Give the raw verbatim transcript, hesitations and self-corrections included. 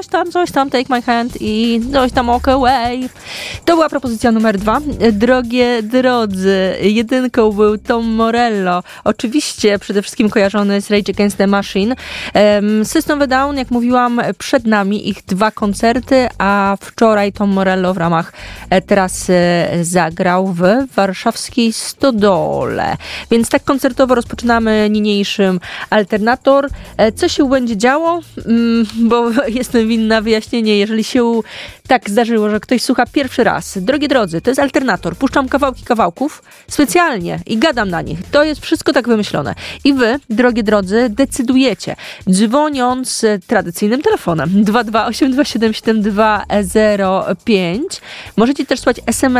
tam, coś tam, take my hand i coś tam walk away. To była propozycja numer dwa. Drogie drodzy, jedynką był Tom Morello. Oczywiście przede wszystkim kojarzony z Rage Against the Machine. System of a Down, jak mówiłam, przed nami ich dwa koncerty, a wczoraj Tom Morello w ramach trasy zagrał w warszawskiej Stodole. Więc tak koncertowo rozpoczynamy niniejszym Alternator. Co się będzie działo? Bo jestem winna wyjaśnienie, jeżeli się tak zdarzyło, że ktoś słucha pierwszy raz. Drogie drodzy, to jest Alternator. Puszczam kawałki kawałków specjalnie i gadam na nich. To jest wszystko tak wymyślone. I wy, drogie drodzy, decydujecie, dzwoniąc tradycyjnym telefonem dwa dwa osiem dwa siedem siedem dwa zero pięć. Możecie też słuchać es em es